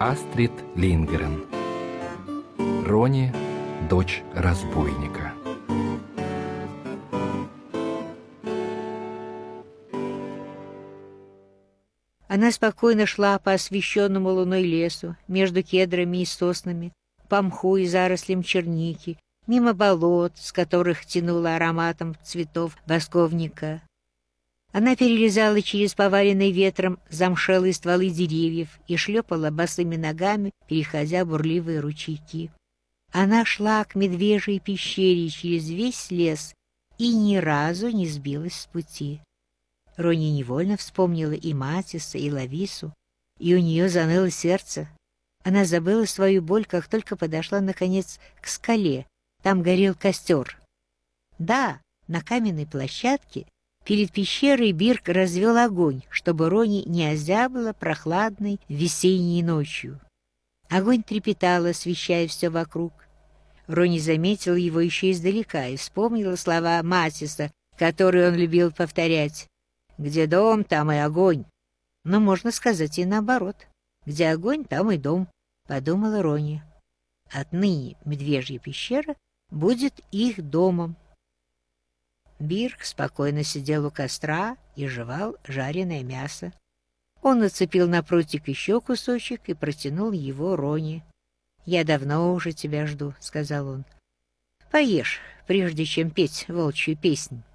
Астрид Лингрен. Рони, дочь разбойника. Она спокойно шла по освещенному луной лесу, между кедрами и соснами, по мху и зарослям черники, мимо болот, с которых тянуло ароматом цветов восковника. Она перелезала через поваленные ветром замшелые стволы деревьев и шлепала босыми ногами, переходя бурливые ручейки. Она шла к медвежьей пещере через весь лес и ни разу не сбилась с пути. Рони невольно вспомнила и Матиса, и Лавису, и у нее заныло сердце. Она забыла свою боль, как только подошла, наконец, к скале. Там горел костер. Да, на каменной площадке перед пещерой Бирк развел огонь, чтобы Рони не озябла прохладной весенней ночью. Огонь трепетал, освещая все вокруг. Рони заметила его еще издалека и вспомнила слова Матиса, которые он любил повторять. «Где дом, там и огонь». Но можно сказать и наоборот. «Где огонь, там и дом», — подумала Рони. Отныне Медвежья пещера будет их домом. Бирк спокойно сидел у костра и жевал жареное мясо. Он нацепил на прутик еще кусочек и протянул его Рони. «Я давно уже тебя жду», — сказал он. «Поешь, прежде чем петь волчью песнь».